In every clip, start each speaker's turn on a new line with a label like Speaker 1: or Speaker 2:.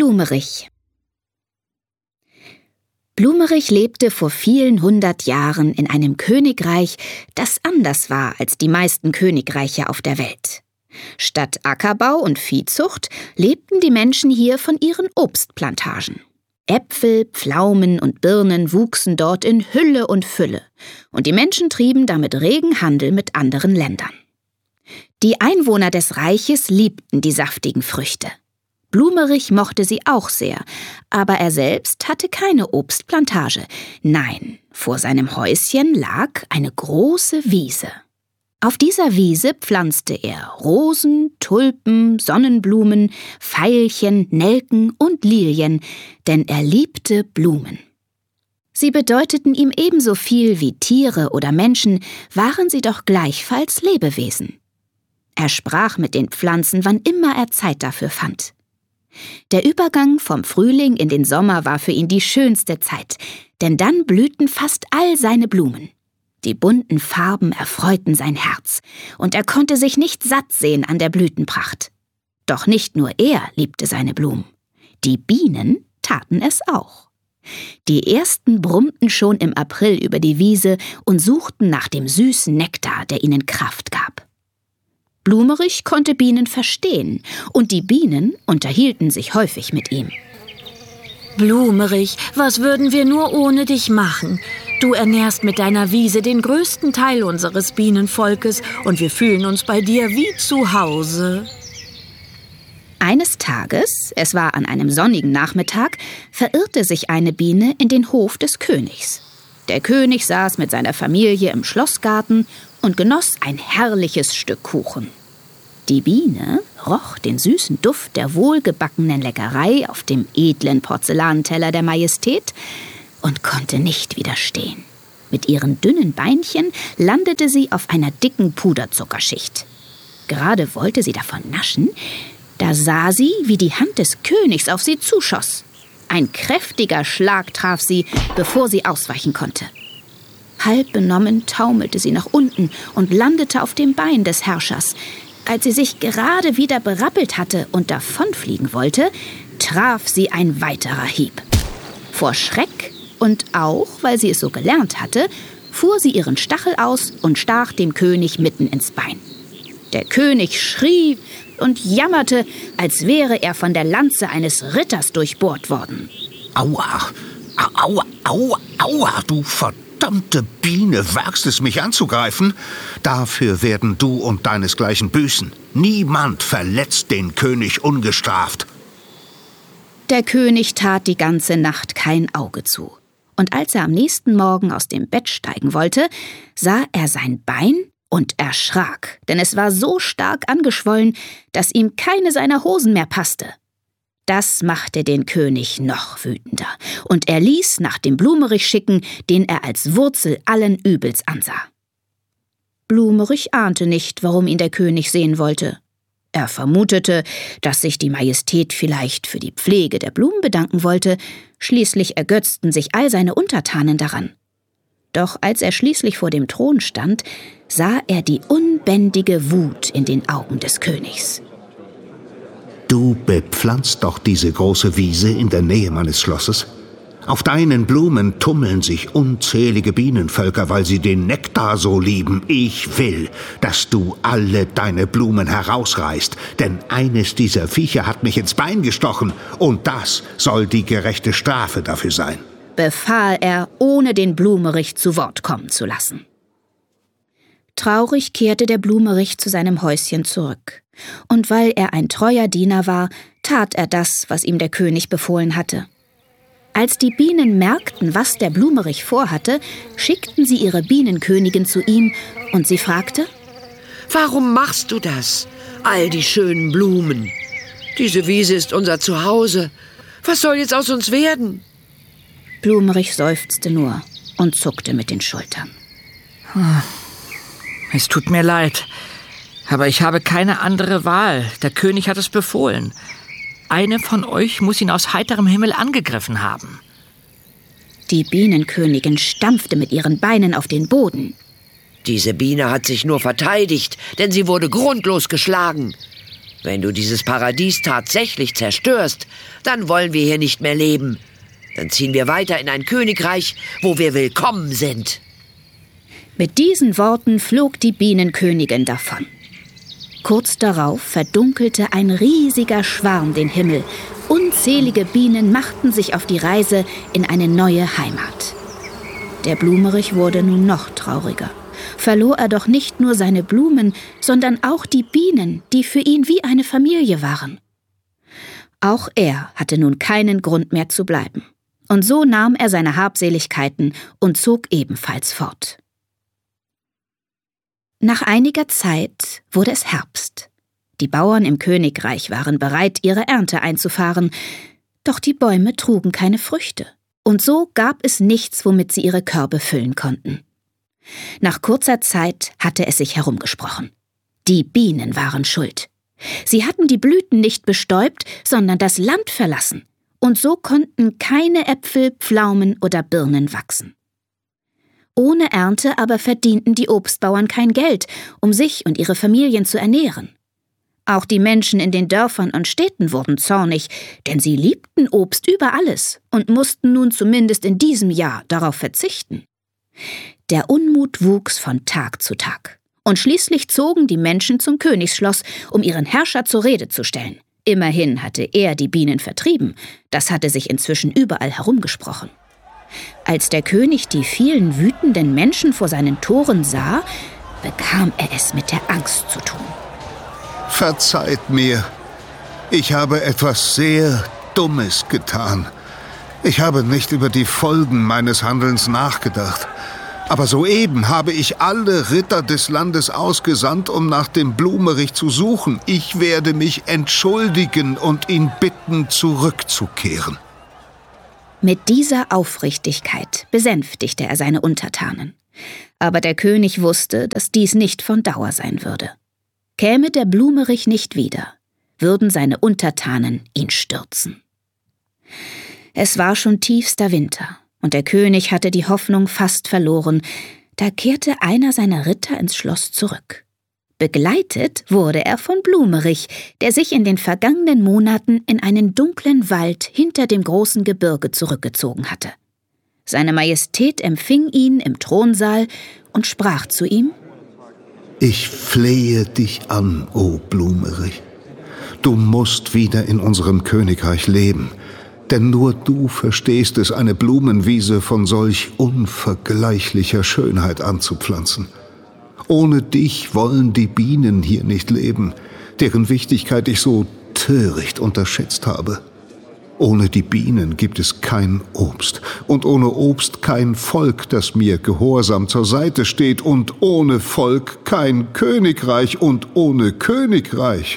Speaker 1: Blumerich. Blumerich lebte vor vielen 100 Jahren in einem Königreich, das anders war als die meisten Königreiche auf der Welt. Statt Ackerbau und Viehzucht lebten die Menschen hier von ihren Obstplantagen. Äpfel, Pflaumen und Birnen wuchsen dort in Hülle und Fülle, und die Menschen trieben damit regen Handel mit anderen Ländern. Die Einwohner des Reiches liebten die saftigen Früchte. Blumerich mochte sie auch sehr, aber er selbst hatte keine Obstplantage. Nein, vor seinem Häuschen lag eine große Wiese. Auf dieser Wiese pflanzte er Rosen, Tulpen, Sonnenblumen, Veilchen, Nelken und Lilien, denn er liebte Blumen. Sie bedeuteten ihm ebenso viel wie Tiere oder Menschen, waren sie doch gleichfalls Lebewesen. Er sprach mit den Pflanzen, wann immer er Zeit dafür fand. Der Übergang vom Frühling in den Sommer war für ihn die schönste Zeit, denn dann blühten fast all seine Blumen. Die bunten Farben erfreuten sein Herz, und er konnte sich nicht satt sehen an der Blütenpracht. Doch nicht nur er liebte seine Blumen. Die Bienen taten es auch. Die ersten brummten schon im April über die Wiese und suchten nach dem süßen Nektar, der ihnen Kraft gab. Blumerich konnte Bienen verstehen, und die Bienen unterhielten sich häufig mit ihm.
Speaker 2: Blumerich, was würden wir nur ohne dich machen? Du ernährst mit deiner Wiese den größten Teil unseres Bienenvolkes, und wir fühlen uns bei dir wie zu Hause.
Speaker 1: Eines Tages, es war an einem sonnigen Nachmittag, verirrte sich eine Biene in den Hof des Königs. Der König saß mit seiner Familie im Schlossgarten und genoss ein herrliches Stück Kuchen. Die Biene roch den süßen Duft der wohlgebackenen Leckerei auf dem edlen Porzellanteller der Majestät und konnte nicht widerstehen. Mit ihren dünnen Beinchen landete sie auf einer dicken Puderzuckerschicht. Gerade wollte sie davon naschen, da sah sie, wie die Hand des Königs auf sie zuschoss. Ein kräftiger Schlag traf sie, bevor sie ausweichen konnte. Halb benommen taumelte sie nach unten und landete auf dem Bein des Herrschers. Als sie sich gerade wieder berappelt hatte und davonfliegen wollte, traf sie ein weiterer Hieb. Vor Schreck und auch, weil sie es so gelernt hatte, fuhr sie ihren Stachel aus und stach dem König mitten ins Bein. Der König schrie und jammerte, als wäre er von der Lanze eines Ritters durchbohrt worden.
Speaker 3: Aua, aua, aua, aua, du verdammte Biene, wagst es, mich anzugreifen? Dafür werden du und deinesgleichen büßen. Niemand verletzt den König ungestraft.
Speaker 1: Der König tat die ganze Nacht kein Auge zu. Und als er am nächsten Morgen aus dem Bett steigen wollte, sah er sein Bein und erschrak, denn es war so stark angeschwollen, dass ihm keine seiner Hosen mehr passte. Das machte den König noch wütender, und er ließ nach dem Blumerich schicken, den er als Wurzel allen Übels ansah. Blumerich ahnte nicht, warum ihn der König sehen wollte. Er vermutete, dass sich die Majestät vielleicht für die Pflege der Blumen bedanken wollte, schließlich ergötzten sich all seine Untertanen daran. Doch als er schließlich vor dem Thron stand, sah er die unbändige Wut in den Augen des Königs.
Speaker 3: Du bepflanzt doch diese große Wiese in der Nähe meines Schlosses. Auf deinen Blumen tummeln sich unzählige Bienenvölker, weil sie den Nektar so lieben. Ich will, dass du alle deine Blumen herausreißt, denn eines dieser Viecher hat mich ins Bein gestochen, und das soll die gerechte Strafe dafür sein,
Speaker 1: befahl er, ohne den Blumerich zu Wort kommen zu lassen. Traurig kehrte der Blumerich zu seinem Häuschen zurück. Und weil er ein treuer Diener war, tat er das, was ihm der König befohlen hatte. Als die Bienen merkten, was der Blumerich vorhatte, schickten sie ihre Bienenkönigin zu ihm, und sie fragte:
Speaker 4: Warum machst du das? All die schönen Blumen. Diese Wiese ist unser Zuhause. Was soll jetzt aus uns werden?
Speaker 1: Blumerich seufzte nur und zuckte mit den Schultern.
Speaker 5: Es tut mir leid, aber ich habe keine andere Wahl. Der König hat es befohlen. Eine von euch muss ihn aus heiterem Himmel angegriffen haben.
Speaker 1: Die Bienenkönigin stampfte mit ihren Beinen auf den Boden.
Speaker 4: Diese Biene hat sich nur verteidigt, denn sie wurde grundlos geschlagen. Wenn du dieses Paradies tatsächlich zerstörst, dann wollen wir hier nicht mehr leben. Dann ziehen wir weiter in ein Königreich, wo wir willkommen sind.
Speaker 1: Mit diesen Worten flog die Bienenkönigin davon. Kurz darauf verdunkelte ein riesiger Schwarm den Himmel. Unzählige Bienen machten sich auf die Reise in eine neue Heimat. Der Blumerich wurde nun noch trauriger. Verlor er doch nicht nur seine Blumen, sondern auch die Bienen, die für ihn wie eine Familie waren. Auch er hatte nun keinen Grund mehr zu bleiben. Und so nahm er seine Habseligkeiten und zog ebenfalls fort. Nach einiger Zeit wurde es Herbst. Die Bauern im Königreich waren bereit, ihre Ernte einzufahren, doch die Bäume trugen keine Früchte. Und so gab es nichts, womit sie ihre Körbe füllen konnten. Nach kurzer Zeit hatte es sich herumgesprochen. Die Bienen waren schuld. Sie hatten die Blüten nicht bestäubt, sondern das Land verlassen. Und so konnten keine Äpfel, Pflaumen oder Birnen wachsen. Ohne Ernte aber verdienten die Obstbauern kein Geld, um sich und ihre Familien zu ernähren. Auch die Menschen in den Dörfern und Städten wurden zornig, denn sie liebten Obst über alles und mussten nun zumindest in diesem Jahr darauf verzichten. Der Unmut wuchs von Tag zu Tag. Und schließlich zogen die Menschen zum Königsschloss, um ihren Herrscher zur Rede zu stellen. Immerhin hatte er die Bienen vertrieben. Das hatte sich inzwischen überall herumgesprochen. Als der König die vielen wütenden Menschen vor seinen Toren sah, bekam er es mit der Angst zu tun.
Speaker 3: Verzeiht mir, ich habe etwas sehr Dummes getan. Ich habe nicht über die Folgen meines Handelns nachgedacht. Aber soeben habe ich alle Ritter des Landes ausgesandt, um nach dem Blumerich zu suchen. Ich werde mich entschuldigen und ihn bitten, zurückzukehren.
Speaker 1: Mit dieser Aufrichtigkeit besänftigte er seine Untertanen. Aber der König wusste, dass dies nicht von Dauer sein würde. Käme der Blumerich nicht wieder, würden seine Untertanen ihn stürzen. Es war schon tiefster Winter, und der König hatte die Hoffnung fast verloren. Da kehrte einer seiner Ritter ins Schloss zurück. Begleitet wurde er von Blumerich, der sich in den vergangenen Monaten in einen dunklen Wald hinter dem großen Gebirge zurückgezogen hatte. Seine Majestät empfing ihn im Thronsaal und sprach zu ihm:
Speaker 3: Ich flehe dich an, o Blumerich. Du musst wieder in unserem Königreich leben, denn nur du verstehst es, eine Blumenwiese von solch unvergleichlicher Schönheit anzupflanzen. Ohne dich wollen die Bienen hier nicht leben, deren Wichtigkeit ich so töricht unterschätzt habe. Ohne die Bienen gibt es kein Obst und ohne Obst kein Volk, das mir gehorsam zur Seite steht, und ohne Volk kein Königreich und ohne Königreich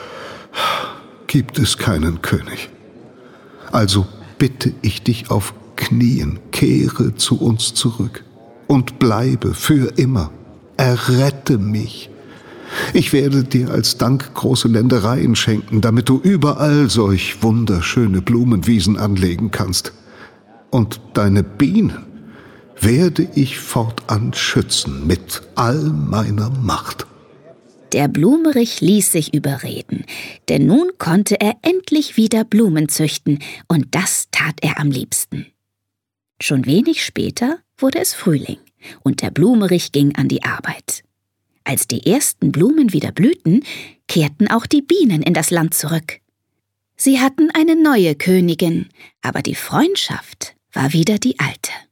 Speaker 3: gibt es keinen König. Also bitte ich dich auf Knien, kehre zu uns zurück und bleibe für immer. Errette mich. Ich werde dir als Dank große Ländereien schenken, damit du überall solch wunderschöne Blumenwiesen anlegen kannst. Und deine Bienen werde ich fortan schützen mit all meiner Macht.
Speaker 1: Der Blumerich ließ sich überreden, denn nun konnte er endlich wieder Blumen züchten, und das tat er am liebsten. Schon wenig später wurde es Frühling, und der Blumerich ging an die Arbeit. Als die ersten Blumen wieder blühten, kehrten auch die Bienen in das Land zurück. Sie hatten eine neue Königin, aber die Freundschaft war wieder die alte.